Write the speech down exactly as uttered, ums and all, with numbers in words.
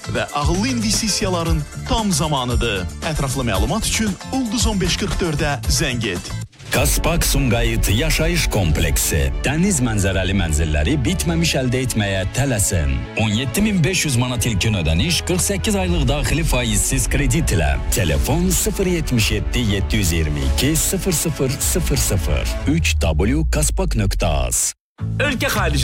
və ağıllı investisiyaların tam zamanıdır. Ətraflı məlumat üçün Ulduz on beş qırx dördə zəng et. Kaspak Sumqayıt Yaşayış Kompleksi dəniz mənzərəli mənzilləri bitməmiş əldə etməyə tələsin. on yeddi min beş yüz manat ilkin ödəniş, qırx səkkiz aylıq daxili faizsiz kredit ilə. Telefon sıfır yetmiş yeddi yeddi yüz iyirmi iki sıfır sıfır sıfır sıfır üç w kaspak nöqtə az. Ölkə xarici